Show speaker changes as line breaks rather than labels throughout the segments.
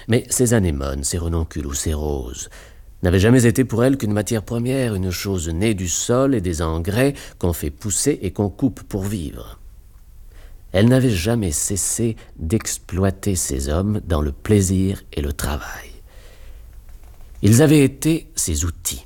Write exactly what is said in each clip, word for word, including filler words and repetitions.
Mais ces anémones, ces renoncules ou ces roses n'avaient jamais été pour elle qu'une matière première, une chose née du sol et des engrais qu'on fait pousser et qu'on coupe pour vivre. Elle n'avait jamais cessé d'exploiter ces hommes dans le plaisir et le travail. Ils avaient été ses outils.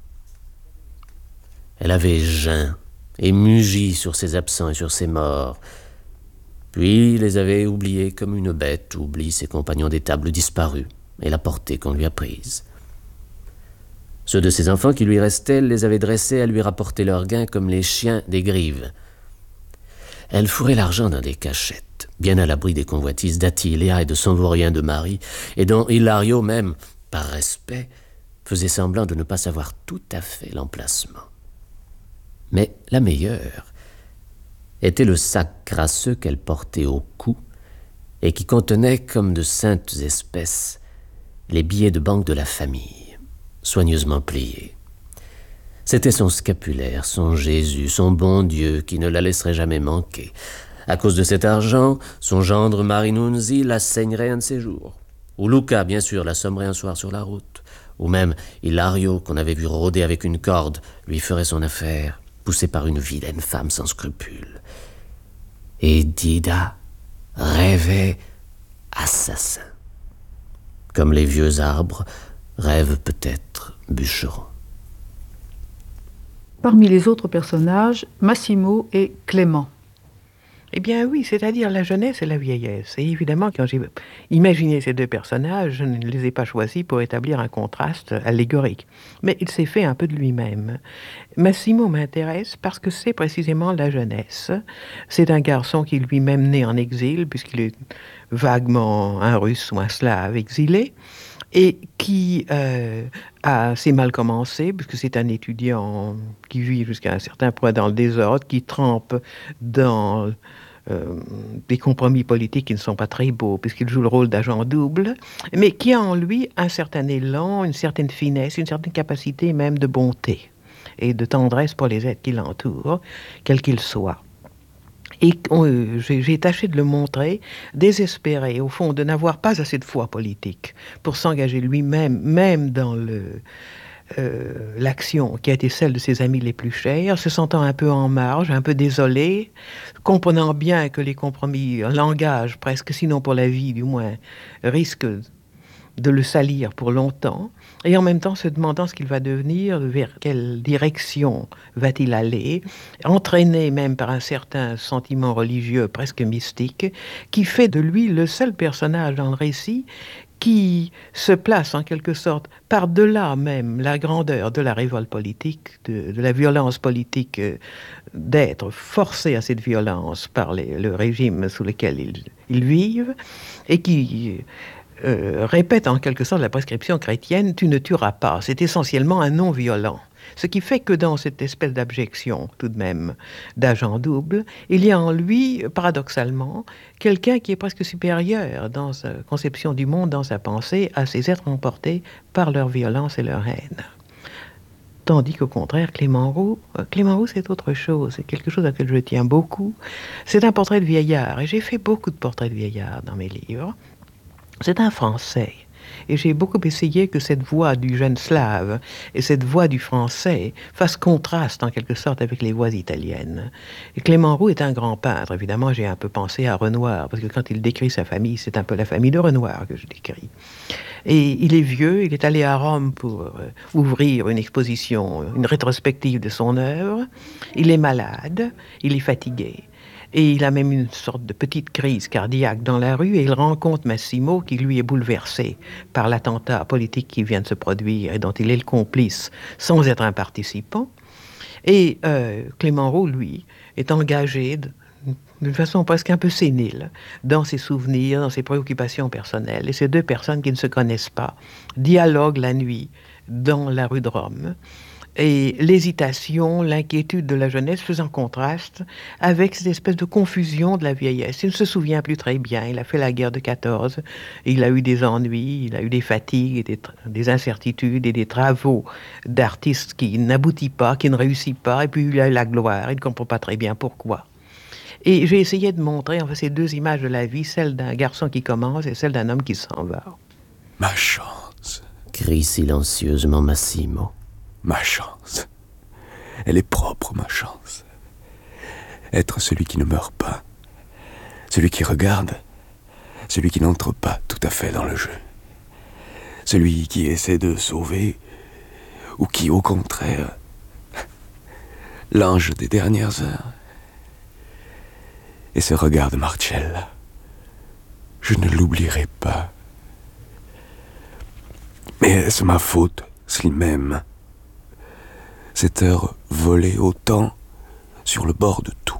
Elle avait geint et mugi sur ses absents et sur ses morts, puis les avait oubliés comme une bête oublie ses compagnons d'étable disparus et la portée qu'on lui a prise. Ceux de ses enfants qui lui restaient, elle les avait dressés à lui rapporter leur gain comme les chiens des grives. Elle fourrait l'argent dans des cachettes, bien à l'abri des convoitises d'Attilia et de son vaurien de mari, et dont Hilario même, par respect, faisait semblant de ne pas savoir tout à fait l'emplacement. Mais la meilleure était le sac crasseux qu'elle portait au cou et qui contenait, comme de saintes espèces, les billets de banque de la famille, soigneusement pliés. C'était son scapulaire, son Jésus, son bon Dieu qui ne la laisserait jamais manquer. À cause de cet argent, son gendre Marinunzi la saignerait un de ses jours. Ou Luca, bien sûr, la sommerait un soir sur la route. Ou même Hilario, qu'on avait vu rôder avec une corde, lui ferait son affaire, poussé par une vilaine femme sans scrupules. Et Dida rêvait assassin. Comme les vieux arbres rêvent peut-être bûcherons.
Parmi les autres personnages, Massimo et Clément.
Eh bien oui, c'est-à-dire la jeunesse et la vieillesse. Et évidemment, quand j'ai imaginé ces deux personnages, je ne les ai pas choisis pour établir un contraste allégorique. Mais il s'est fait un peu de lui-même. Massimo m'intéresse parce que c'est précisément la jeunesse. C'est un garçon qui lui-même né en exil, puisqu'il est vaguement un Russe ou un Slave exilé, et qui euh, a assez mal commencé, puisque c'est un étudiant qui vit jusqu'à un certain point dans le désordre, qui trempe dans euh, des compromis politiques qui ne sont pas très beaux, puisqu'il joue le rôle d'agent double, mais qui a en lui un certain élan, une certaine finesse, une certaine capacité même de bonté et de tendresse pour les êtres qui l'entourent, quels qu'ils soient. Et euh, j'ai, j'ai tâché de le montrer, désespéré, au fond, de n'avoir pas assez de foi politique pour s'engager lui-même, même dans le, euh, l'action qui a été celle de ses amis les plus chers, se sentant un peu en marge, un peu désolé, comprenant bien que les compromis, un langage presque, sinon pour la vie du moins, risquent de le salir pour longtemps, et en même temps se demandant ce qu'il va devenir, vers quelle direction va-t-il aller, entraîné même par un certain sentiment religieux presque mystique, qui fait de lui le seul personnage dans le récit qui se place en quelque sorte par-delà même la grandeur de la révolte politique, de, de la violence politique, euh, d'être forcé à cette violence par les, le régime sous lequel ils, ils vivent, et qui Euh, répète en quelque sorte la prescription chrétienne, tu ne tueras pas. C'est essentiellement un non-violent. Ce qui fait que dans cette espèce d'abjection, tout de même, d'agent double, il y a en lui, paradoxalement, quelqu'un qui est presque supérieur dans sa conception du monde, dans sa pensée, à ces êtres emportés par leur violence et leur haine. Tandis qu'au contraire, Clément Roux, Clément Roux, c'est autre chose, c'est quelque chose à laquelle je tiens beaucoup. C'est un portrait de vieillard, et j'ai fait beaucoup de portraits de vieillard dans mes livres. C'est un Français. Et j'ai beaucoup essayé que cette voix du jeune slave et cette voix du français fassent contraste en quelque sorte avec les voix italiennes. Et Clément Roux est un grand peintre. Évidemment, j'ai un peu pensé à Renoir, parce que quand il décrit sa famille, c'est un peu la famille de Renoir que je décris. Et il est vieux, il est allé à Rome pour euh, ouvrir une exposition, une rétrospective de son œuvre. Il est malade, il est fatigué. Et il a même une sorte de petite crise cardiaque dans la rue et il rencontre Massimo qui lui est bouleversé par l'attentat politique qui vient de se produire et dont il est le complice sans être un participant. Et euh, Clément Roux, lui, est engagé de, d'une façon presque un peu sénile dans ses souvenirs, dans ses préoccupations personnelles. Et ces deux personnes qui ne se connaissent pas dialoguent la nuit dans la rue de Rome. Et l'hésitation, l'inquiétude de la jeunesse faisant contraste avec cette espèce de confusion de la vieillesse. Il ne se souvient plus très bien, il a fait la guerre de quatorze, il a eu des ennuis, il a eu des fatigues, et des, des incertitudes et des travaux d'artistes qui n'aboutissent pas, qui ne réussissent pas, et puis il a eu la gloire, il ne comprend pas très bien pourquoi. Et j'ai essayé de montrer enfin, ces deux images de la vie, celle d'un garçon qui commence et celle d'un homme qui s'en va.
Ma chance.
Crie silencieusement Massimo.
Ma chance. Elle est propre, ma chance. Être celui qui ne meurt pas. Celui qui regarde. Celui qui n'entre pas tout à fait dans le jeu. Celui qui essaie de sauver. Ou qui, au contraire, l'ange des dernières heures. Et ce regard de Marcella, je ne l'oublierai pas. Mais est-ce ma faute s'il m'aime? Cette heure volée au temps sur le bord de tout.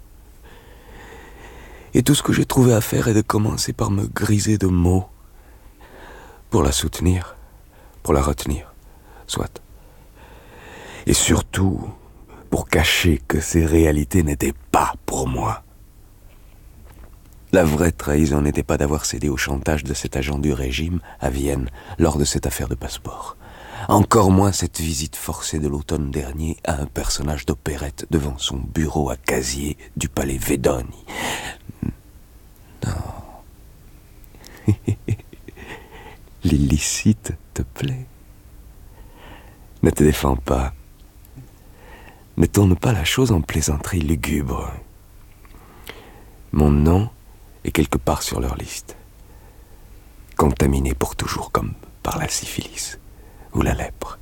Et tout ce que j'ai trouvé à faire est de commencer par me griser de mots. Pour la soutenir, pour la retenir, soit. Et surtout, pour cacher que ces réalités n'étaient pas pour moi. La vraie trahison n'était pas d'avoir cédé au chantage de cet agent du régime à Vienne lors de cette affaire de passeport. Encore moins cette visite forcée de l'automne dernier à un personnage d'opérette devant son bureau à casier du palais Vedoni. Non. L'illicite te plaît. Ne te défends pas. Ne tourne pas la chose en plaisanterie lugubre. Mon nom est quelque part sur leur liste. Contaminé pour toujours comme par la syphilis ou la lèpre.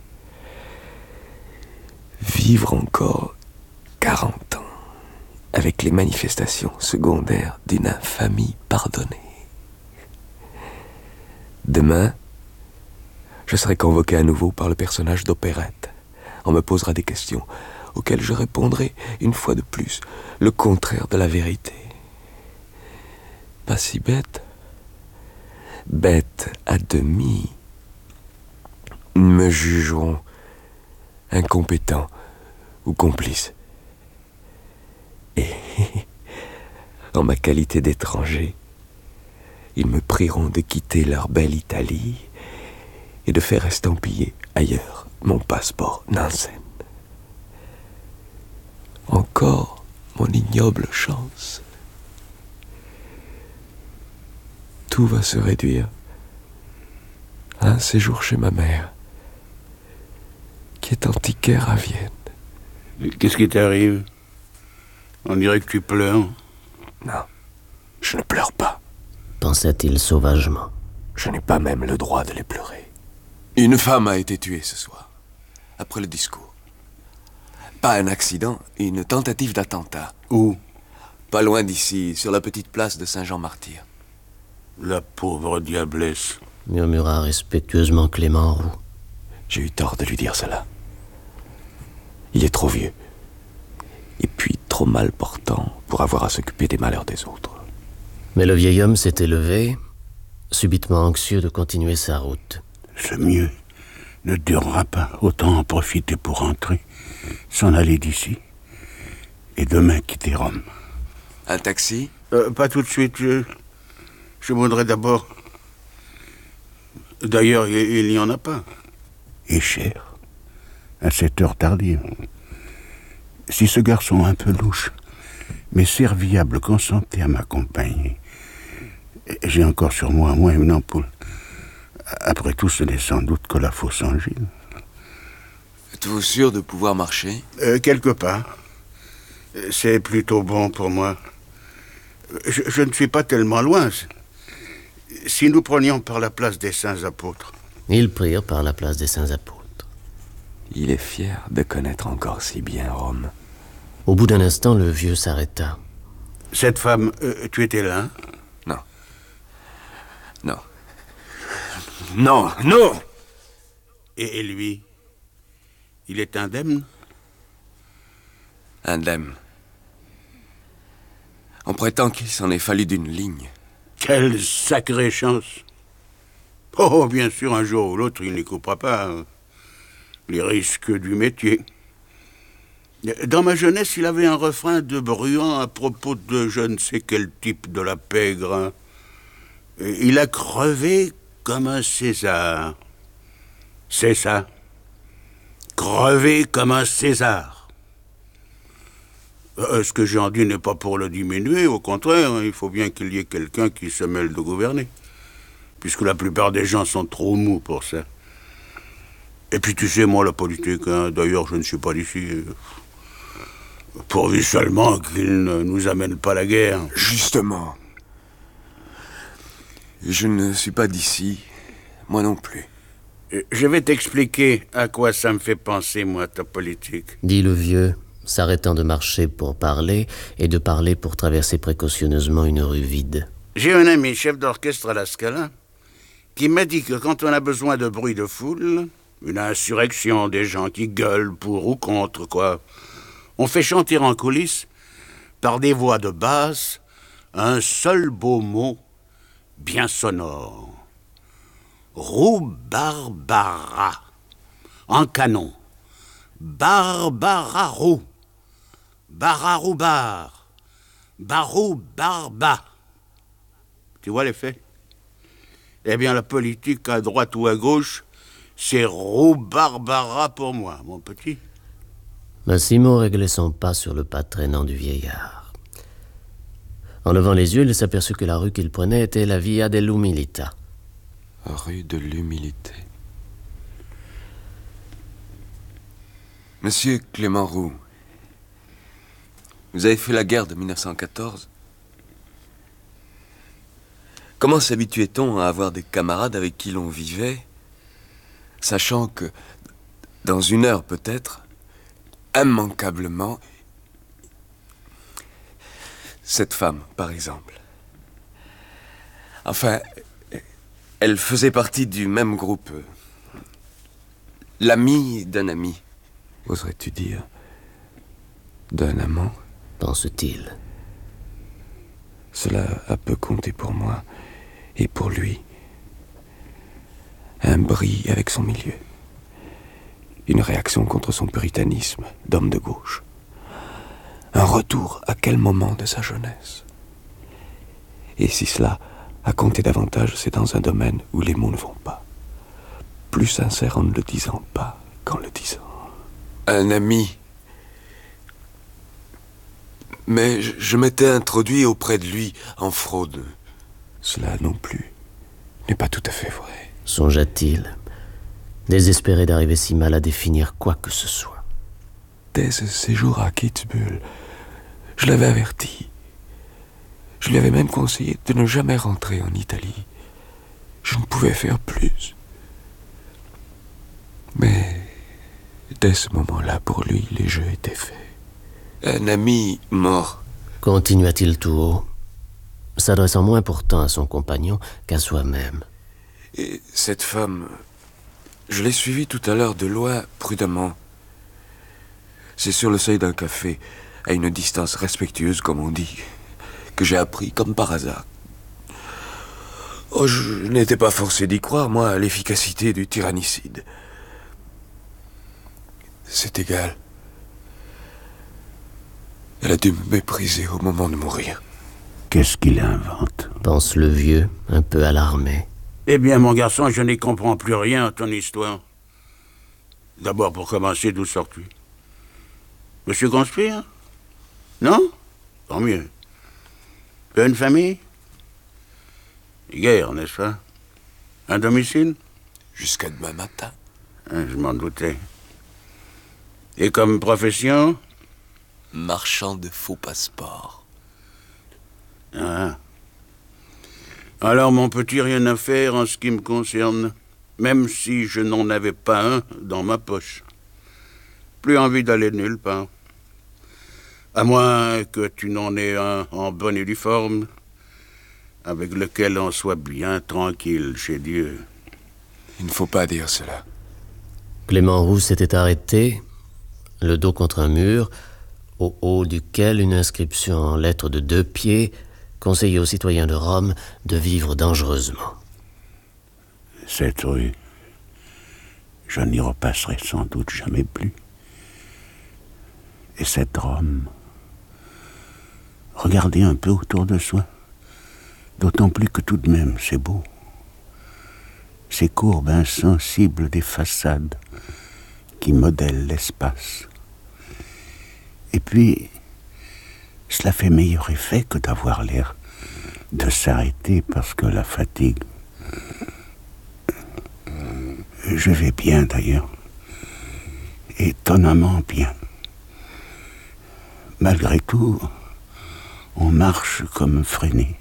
Vivre encore quarante ans avec les manifestations secondaires d'une infamie pardonnée. Demain, je serai convoqué à nouveau par le personnage d'opérette. On me posera des questions auxquelles je répondrai une fois de plus le contraire de la vérité. Pas si bête. Bête à demi. Ils me jugeront incompétent ou complice. Et en ma qualité d'étranger, ils me prieront de quitter leur belle Italie et de faire estampiller ailleurs mon passeport Nansen. Encore mon ignoble chance. Tout va se réduire à un séjour chez ma mère, qui est antiquaire à Vienne.
Qu'est-ce qui t'arrive? On dirait que tu pleures.
Non, je ne pleure pas.
Pensa-t-il sauvagement.
Je n'ai pas même le droit de les pleurer. Une femme a été tuée ce soir, après le discours. Pas un accident, une tentative d'attentat.
Où?
Pas loin d'ici, sur la petite place de Saint-Jean-Martyr.
La pauvre diablesse,
murmura respectueusement Clément Roux.
J'ai eu tort de lui dire cela. Il est trop vieux. Et puis trop mal portant pour avoir à s'occuper des malheurs des autres.
Mais le vieil homme s'était levé, subitement anxieux de continuer sa route.
Ce mieux ne durera pas. Autant en profiter pour rentrer, s'en aller d'ici, et demain quitter Rome.
Un taxi?
euh, Pas tout de suite. Je, je voudrais d'abord... D'ailleurs, il n'y en a pas. Et cher, à cette heure tardive. Si ce garçon un peu louche, mais serviable, consentait à m'accompagner, j'ai encore sur moi, moi une ampoule. Après tout, ce n'est sans doute que la fausse angine.
Êtes-vous sûr de pouvoir marcher?
euh, Quelque part. C'est plutôt bon pour moi. Je, je ne suis pas tellement loin. Si nous prenions par la place des Saints Apôtres.
Ils prirent par la place des Saints Apôtres.
Il est fier de connaître encore si bien Rome.
Au bout d'un instant, le vieux s'arrêta.
Cette femme, euh, tu étais là?
Non. Non. Non, non!
Et, et lui, il est indemne?
Indemne. On prétend qu'il s'en est fallu d'une ligne.
Quelle sacrée chance! Oh, bien sûr, un jour ou l'autre, il n'y coupera pas. Les risques du métier. Dans ma jeunesse, il avait un refrain de Bruant à propos de je ne sais quel type de la pègre. Il a crevé comme un César. C'est ça. Crevé comme un César. Ce que j'en dis n'est pas pour le diminuer, au contraire, il faut bien qu'il y ait quelqu'un qui se mêle de gouverner. puisque la plupart des gens sont trop mous pour ça. Et puis tu sais, moi, la politique, hein, d'ailleurs, je ne suis pas d'ici. Pourvu seulement qu'il ne nous amène pas la guerre.
Justement. Je ne suis pas d'ici, moi non plus.
Je vais t'expliquer à quoi ça me fait penser, moi, ta politique.
Dit le vieux, s'arrêtant de marcher pour parler et de parler pour traverser précautionneusement une rue vide.
J'ai un ami, chef d'orchestre à la Scala, qui m'a dit que quand on a besoin de bruit de foule, une insurrection, des gens qui gueulent pour ou contre, quoi, on fait chanter en coulisses, par des voix de basse, un seul beau mot, bien sonore. Roux-Barbara, en canon. Barbara-Roux, Bararoubar, Barou-Barba. Tu vois l'effet? Eh bien, la politique, à droite ou à gauche, c'est Roux-Barbara pour moi, mon petit.
Massimo réglait son pas sur le pas traînant du vieillard. En levant les yeux, il s'aperçut que la rue qu'il prenait était la Via dell'Umilità.
Rue de l'humilité. Monsieur Clément Roux, vous avez fait la guerre de mille neuf cent quatorze. Comment s'habituait-on à avoir des camarades avec qui l'on vivait, sachant que, dans une heure peut-être, immanquablement, cette femme, par exemple. Enfin, elle faisait partie du même groupe. L'ami d'un ami. Oserais-tu dire d'un amant?
Pense-t-il.
Cela a peu compté pour moi et pour lui. Un bris avec son milieu. Une réaction contre son puritanisme d'homme de gauche. Un retour à quel moment de sa jeunesse? Et si cela a compté davantage, c'est dans un domaine où les mots ne vont pas. Plus sincère en ne le disant pas qu'en le disant. Un ami. Mais je, je m'étais introduit auprès de lui en fraude. Cela non plus n'est pas tout à fait vrai.
Songea-t-il, désespéré d'arriver si mal à définir quoi que ce soit.
Dès ce séjour à Kitzbühel, je l'avais averti. Je lui avais même conseillé de ne jamais rentrer en Italie. Je ne pouvais faire plus. Mais dès ce moment-là, pour lui, les jeux étaient faits. Un ami mort.
Continua-t-il tout haut, s'adressant moins pourtant à son compagnon qu'à soi-même.
Et cette femme, je l'ai suivie tout à l'heure de loin, prudemment. C'est sur le seuil d'un café, à une distance respectueuse, comme on dit, que j'ai appris, comme par hasard. Oh, je n'étais pas forcé d'y croire, moi, à l'efficacité du tyrannicide. C'est égal. Elle a dû me mépriser au moment de mourir.
Qu'est-ce qu'il invente?
Pense le vieux, un peu alarmé.
Eh bien, mon garçon, je n'y comprends plus rien à ton histoire. D'abord, pour commencer, d'où sors-tu? Monsieur Conspire? Non? Tant mieux. Tu as une famille? Guerre, n'est-ce pas? Un domicile?
Jusqu'à demain matin.
Ah, je m'en doutais. Et comme profession?
Marchand de faux passeports.
Ah. Alors, mon petit, rien à faire en ce qui me concerne, même si je n'en avais pas un dans ma poche. Plus envie d'aller nulle part. À moins que tu n'en aies un en bon uniforme, avec lequel on soit bien tranquille chez Dieu.
Il ne faut pas dire cela.
Clément Roux s'était arrêté, le dos contre un mur, au haut duquel une inscription en lettres de deux pieds conseillait aux citoyens de Rome de vivre dangereusement.
Cette rue, je n'y repasserai sans doute jamais plus. Et cette Rome, regardez un peu autour de soi, d'autant plus que tout de même c'est beau. Ces courbes insensibles des façades qui modèlent l'espace. Et puis, cela fait meilleur effet que d'avoir l'air de s'arrêter parce que la fatigue Je vais bien d'ailleurs. Étonnamment bien. Malgré tout, on marche comme freiné.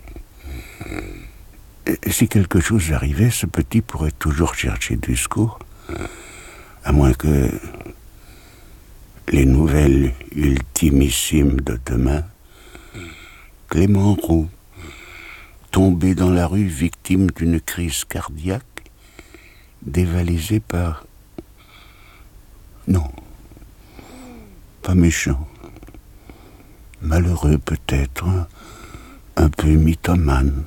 Si quelque chose arrivait, ce petit pourrait toujours chercher du secours, à moins que les nouvelles ultimissimes de demain. Clément Roux, tombé dans la rue victime d'une crise cardiaque, dévalisé par... Non, pas méchant. Malheureux peut-être, un peu mythomane.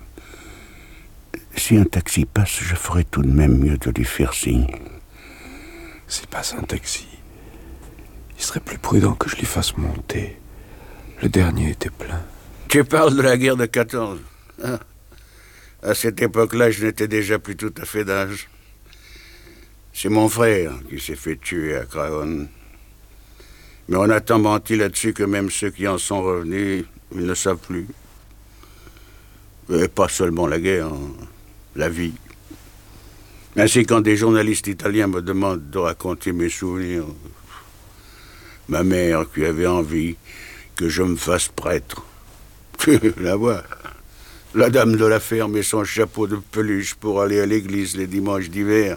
Si un taxi passe, je ferais tout de même mieux de lui faire signe.
S'il passe un taxi, il serait plus prudent que je lui fasse monter. Le dernier était plein.
Tu parles de la guerre de quatorze. Hein? À cette époque-là, je n'étais déjà plus tout à fait d'âge. C'est mon frère qui s'est fait tuer à Craonne. Mais on a tant menti là-dessus que même ceux qui en sont revenus, ils ne savent plus. Et pas seulement la guerre, hein, la vie. Ainsi, quand des journalistes italiens me demandent de raconter mes souvenirs, ma mère qui avait envie que je me fasse prêtre. La voir. La dame de la ferme et son chapeau de peluche pour aller à l'église les dimanches d'hiver.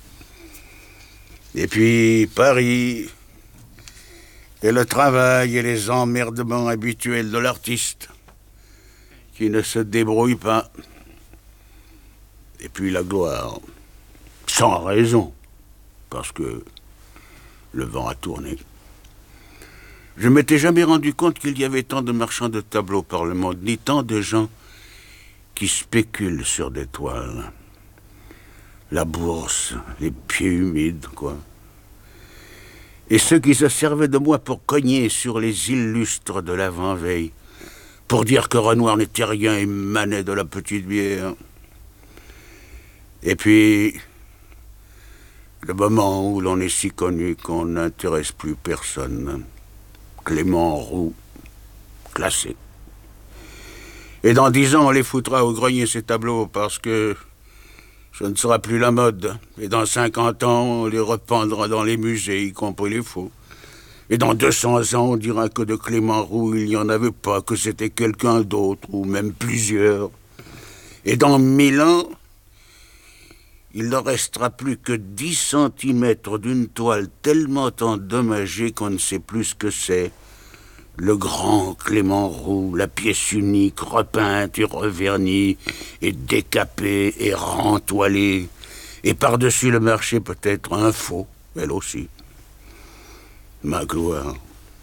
Et puis Paris, et le travail et les emmerdements habituels de l'artiste, qui ne se débrouille pas. Et puis la gloire, sans raison, parce que le vent a tourné. Je ne m'étais jamais rendu compte qu'il y avait tant de marchands de tableaux par le monde, ni tant de gens qui spéculent sur des toiles. La bourse, les pieds humides, quoi. Et ceux qui se servaient de moi pour cogner sur les illustres de l'avant-veille, pour dire que Renoir n'était rien et manait de la petite bière. Et puis, le moment où l'on est si connu qu'on n'intéresse plus personne. Clément Roux, classé. Et dans dix ans, on les foutra au grenier, ces tableaux, parce que ce ne sera plus la mode. Et dans cinquante ans, on les rependra dans les musées, y compris les faux. Et dans deux cents ans, on dira que de Clément Roux, il n'y en avait pas, que c'était quelqu'un d'autre, ou même plusieurs. Et dans mille ans, il ne restera plus que dix centimètres d'une toile tellement endommagée qu'on ne sait plus ce que c'est. Le grand Clément Roux, la pièce unique, repeinte et revernie, et décapée et rentoilée. Et par-dessus le marché, peut-être un faux, elle aussi. Ma gloire.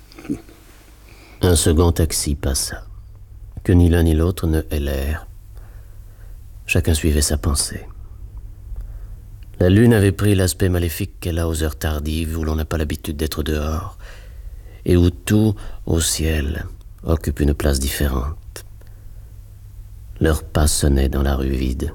Un second taxi passa, que ni l'un ni l'autre ne hélèrent. Chacun suivait sa pensée. La lune avait pris l'aspect maléfique qu'elle a aux heures tardives où l'on n'a pas l'habitude d'être dehors et où tout, au ciel, occupe une place différente. Leurs pas sonnaient dans la rue vide.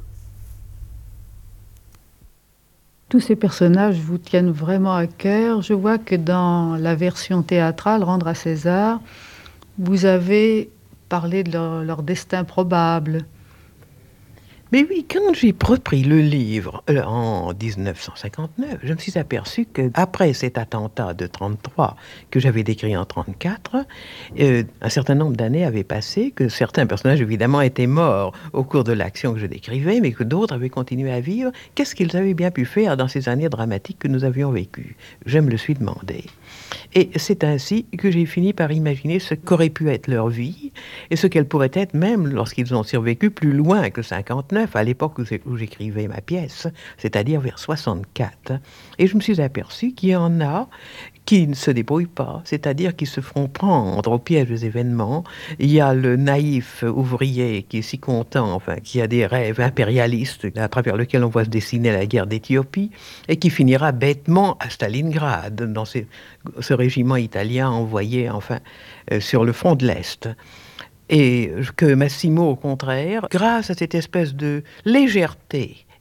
Tous ces personnages vous tiennent vraiment à cœur. Je vois que dans la version théâtrale, Rendre à César, vous avez parlé de leur, leur destin probable.
Mais oui, quand j'ai repris le livre euh, en dix-neuf cent cinquante-neuf, je me suis aperçu qu'après cet attentat de trente-trois que j'avais décrit en trente-quatre, euh, un certain nombre d'années avaient passé, que certains personnages évidemment étaient morts au cours de l'action que je décrivais, mais que d'autres avaient continué à vivre. Qu'est-ce qu'ils avaient bien pu faire dans ces années dramatiques que nous avions vécues? Je me le suis demandé. Et c'est ainsi que j'ai fini par imaginer ce qu'aurait pu être leur vie et ce qu'elle pourrait être même lorsqu'ils ont survécu plus loin que cinquante-neuf, à l'époque où j'écrivais ma pièce, c'est-à-dire vers soixante-quatre. Et je me suis aperçu qu'il y en a qui ne se débrouillent pas, c'est-à-dire qui se feront prendre au piège des événements. Il y a le naïf ouvrier qui est si content, enfin, qui a des rêves impérialistes à travers lesquels on voit se dessiner la guerre d'Éthiopie et qui finira bêtement à Stalingrad, dans ces, ce régiment italien envoyé, enfin, euh, sur le front de l'Est. Et que Massimo, au contraire, grâce à cette espèce de légèreté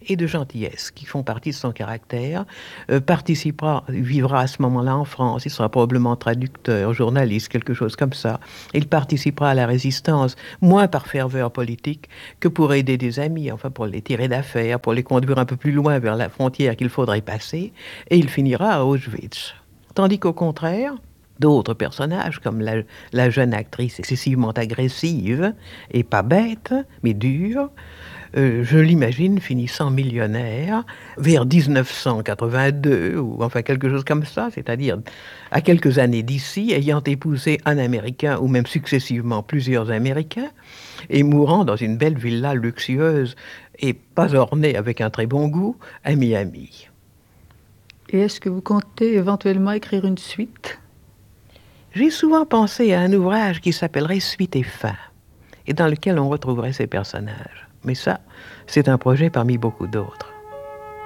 et de gentillesse qui font partie de son caractère, euh, participera, vivra à ce moment-là en France, il sera probablement traducteur, journaliste, quelque chose comme ça. Il participera à la résistance, moins par ferveur politique que pour aider des amis, enfin pour les tirer d'affaire, pour les conduire un peu plus loin vers la frontière qu'il faudrait passer, et il finira à Auschwitz. Tandis qu'au contraire, d'autres personnages, comme la, la jeune actrice excessivement agressive, et pas bête, mais dure, Euh, je l'imagine finissant millionnaire vers dix-neuf cent quatre-vingt-deux, ou enfin quelque chose comme ça, c'est-à-dire à quelques années d'ici, ayant épousé un Américain, ou même successivement plusieurs Américains, et mourant dans une belle villa luxueuse et pas ornée avec un très bon goût, à Miami.
Et est-ce que vous comptez éventuellement écrire une suite?
J'ai souvent pensé à un ouvrage qui s'appellerait Suite et fin, et dans lequel on retrouverait ces personnages. Mais ça, c'est un projet parmi beaucoup d'autres.